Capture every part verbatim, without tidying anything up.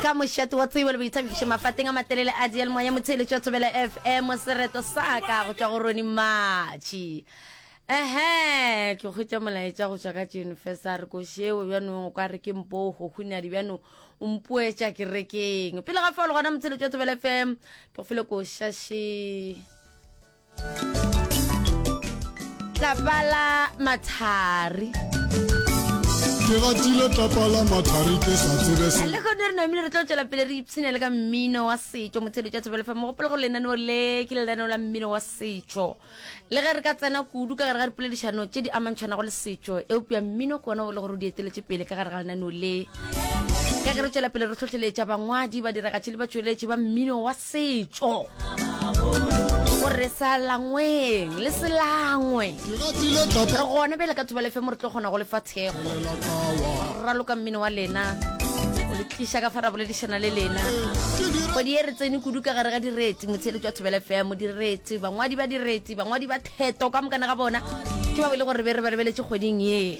ka mošate wa tsebo le boithabišo mafateng a matelele a dial moya motsheletšo tsobela F M sereto sa ka go tšwa go roni matšhi ehe ke khutša molaetša go tšwa ka jenefesare ko šeo bjanong o ka re ke mpo go khunyadi bjanong o mpuetša kerekeng pele ga fa le gona motsheletšo tsobela F M ke go file ko šaše Tapala Mathari ke ratile Tapala Mathari ke sa tsebe se le gone re na mmino re tlo tšwela pele re ipsine le ka mmino wa setšo motsheletšo tsobela F M mo gopole go lenaneo le ke lenaneo la mmino wa setšo le ge re ka tsena kudu ka gare ga dipoledišano tše di amantšhwana go le setšo eupša mmino ke ona o le gore o di eteletše pele ka gare ga lenaneo le ka ge re tšwela pele re tlhotlheletša bangwadi ba diragatše le batšweletše ba mmino wa setšo gore sa langweng le selangwe re gone bele ka tsobela F M re tlo kgona go lefa thego raloka mmino wa lena o le tliša ka fara boledišana le lena kgwedi e re tsene kudu ka gare ga diretse motsheletšo wa tsobela F M diretse bangwadi ba diretse bangwadi ba theto ka mokana ga bona ke ba bele gore be re ba lebeletše kgweding ye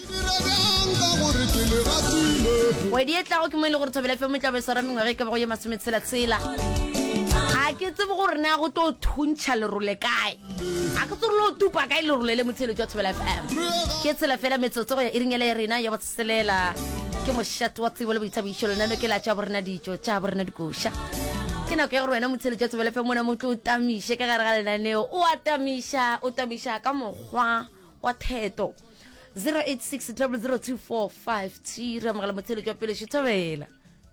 kgwedi e tlago ke mo e le gore tsobela F M tla be swara mengwaga e ka bago ye masometshela-tshela a ke tsebe gore na go tlo thuntšha lerole kae a ke tsore lo tupa kae lerole le motsheletšo wa tsobela F M ke tsela fela metsotso go ya e ringele rena ya boselela ke mošate wa tsebo le boithabišo lenano ke la tša borena dijo tša borena dikoša ke nako ya gore wena motsheletšo wa tsobela F M mona mo tlo o tamiše ka gare ga lenaneo o a tamiša o tamiša ka mokgwa wa theto zero eight six zero zero two four five three re amogela motsheletšo wa pelešo tsobela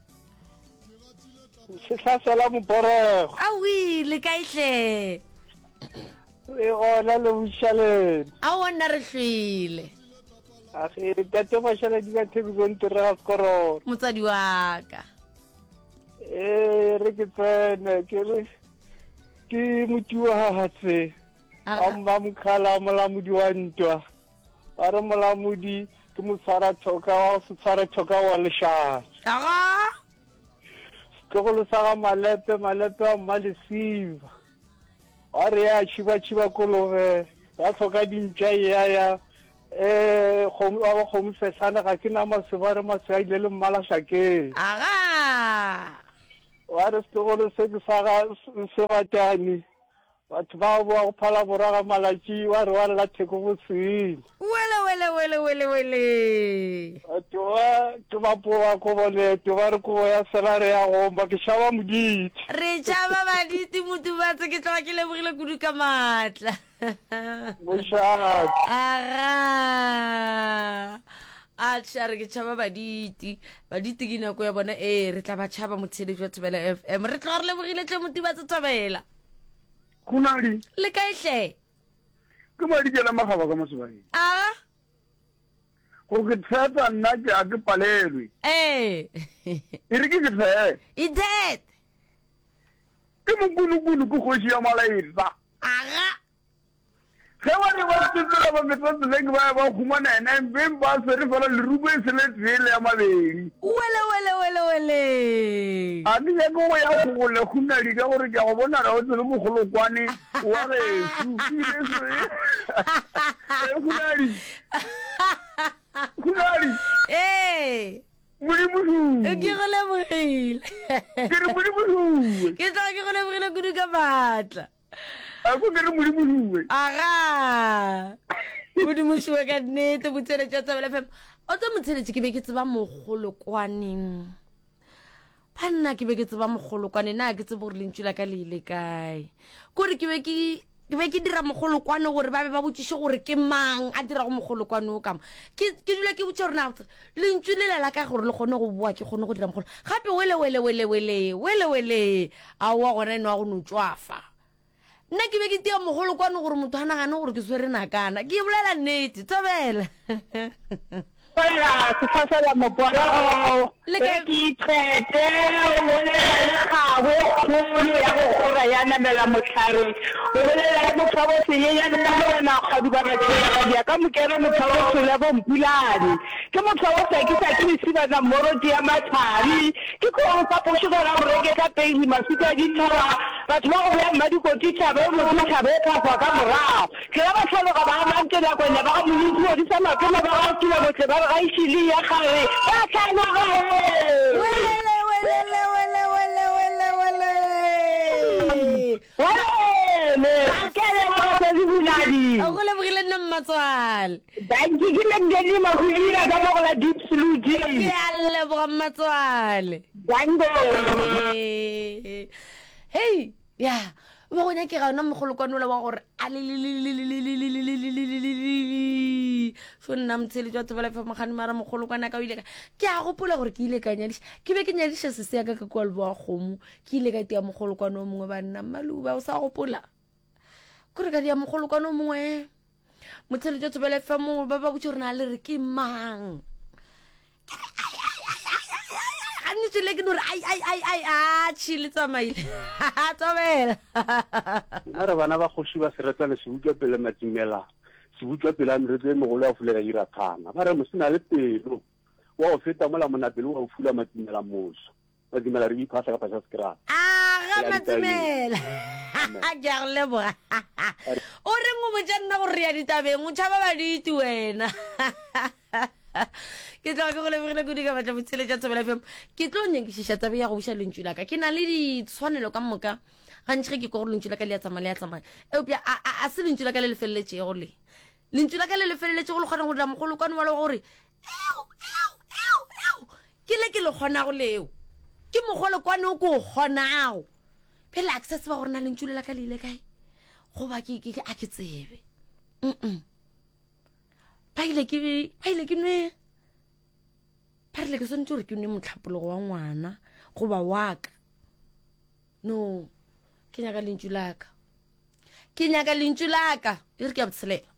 Sehlasela Moporego a wile ka ihle e gona le bušaleng a wona re hlwile a ge tate mašala di ka thebikong tirega sekorona motsadi wa ka e re ke tsene ke re ke motiwa hahatse a mma mokhala molamodi wa ntwa a re molamodi ke motshwara thoka wa setshwara thoka wa lešana aga ke go le saga malepe malepe a mmalesiva a re ya tšhiba-tšhiba kologe ya tlhoka dintša ya ya um kgomo sesane ga ke na maseba re masea ile le mmalašakeng aga wa re sekegolo se ke saga sebatane batho ba boa go phala boraga malatši wa re wa lela theko botsene wele wele wele wele wele batho ba ke bapoa ko boleto ba re kobo ya sela re ya gomba ke šaba moditi re tšhaba baditi motho batse ke tloga ke lebogile kudu ka maatla mošate aga a tša re ke tšhaba baditi baditi ke nako ya bona e re tla ba tšhaba motsheletšo wa tsobela F M re tloga re lebogile tle motho batse tsobela kunadi le ka ihle ke madi ke la magaba ka mosebaeng a go ke tshepa nna ke a ke palelwe eh e re ke ke tshepe i dead ke mokulukulu ke kgoši ya malaetsa aga ge ba ne ba tsetsela ba metsatsetseng ba ba khumana ena beng ba swere fela lerubo e se le tsele ya mabedi wele wele wele wele a di ya go ya go le khunadi ka gore ke go bona ra o tsele mogolokwane wa re ile se e khunadi khunadi eh muri musu ke go lebogile ke re muri musu ke tloga ke go lebogile kudu ka maatla a go ke re muri musu aga kudu mošiwa ka nnete motsheletšo wa tsobela F M o tsa motsheletše ke be ke tseba mogolokwaneng ba nna ke be ke tseba mogolokwane na ke tsebe gore lentšu la ka le ile kae kore ke be ke ke be ke dira mogolokwane gore ba be ba botšiše gore ke mang a dira go mogolokwane o kama ke dula ke botša gore na lentšu le lela ka gore le kgone go boa ke kgone go dira mogolo gape wele wele wele wele wele wele a wa gona eno a go no tswafa nna ke be ke tia mogolokwane gore motho a nagane gore ke swere nakana ke bolela nnete tsobela Oya, Sehlasela Moporego Le ke ithete o bolela gago kgolo ya go gora ya namela motlhare o bolela motho wa botsenye ya nna bona ga di ba retšha ya ka mokere motho wa botsenye bo mpulane ke motho wa sa ke sa ke mesiba na moroti ya mathari ke go pa posho ga go reke ka pei masuka di tshaba batho ba go ya mma dikoti tšhabe mo tšhabe ka kwa ka morago ke ba tlhalo ga ba mantse la kwa ya ba mo ditso di sa ma ka ba ga tla botle ba ga ishili ya gare ba tlhana ga wele wele wele ke ke le ndedi mahulira ka mo la deep sluji ke a leboga Mmatswale dango hey ya ba go nya ke ga ona mogolokwane ola wa gore a le so nna mtshele jwa tsebela fa mogani mara mogolokwane ka o ile ka ke a gopola gore ke ile ka nyadiša ke be ke nyadiša sese ya ka ka kwa leboa kgomo ke ile ka tia mogolokwane o mongwe ba nna Maluba o sa gopola kore ka dia mogolokwane o mongwe motshele jwa tsebela fa mo ba ba botse re na le re ke mang ni tsile ke no ai ai ai ai a tshile tsamaile tsobela ara bana ba khoshi ba sereta le sebutwa pele Matimela sebutwa pele a mretse mogolo a fulela ira thana ba re mo sina le pelo wa o feta mola mona pelo wa o fula Matimela moso Matimela re iphasa ka pasa skra ah ga Matimela a jarle bo o re mo botjana go re ya ditabeng o tshaba ba diti wena ke tla go le bogile go diga batla botshele tsa tsebela fm ke tlo nyengishisha tabe ya go busha lentšu la ka ke na le di tshwanelo ka moka ga ntse ke go lentšu la ka le ya tsamaya le ya tsamaya e bya a se lentšu la ka le lefeletse go le lentšu la ka le lefeletse go le gona go dira mogolokwane wa le gore ke le ke le gona go leo ke mogolokwane o go gonago phela access ba gore na lentšu la ka le ile kae go ba ke ke a ke tsebe mm ba ile ke ba ile ke nwe pa re le ke sentse re ke nne motlhapologo wa ngwana go ba waka no ke nyaka lentšu la ka ke nyaka lentšu la ka e re ke a botshelela